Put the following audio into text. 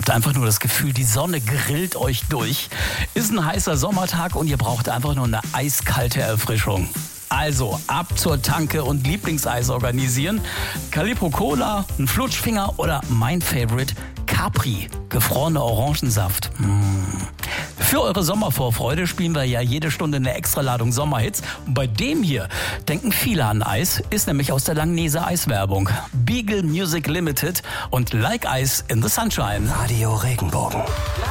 braucht einfach nur das Gefühl, die Sonne grillt euch durch. Ist ein heißer Sommertag und ihr braucht einfach nur eine eiskalte Erfrischung. Also ab zur Tanke und Lieblingseis organisieren. Calippo Cola, ein Flutschfinger oder mein Favorite Capri, gefrorener Orangensaft. Für eure Sommervorfreude spielen wir ja jede Stunde eine Extraladung Sommerhits. Und bei dem hier denken viele an Eis, ist nämlich aus der Langnese Eiswerbung. Beagle Music Limited und Like Ice in the Sunshine. Radio Regenbogen.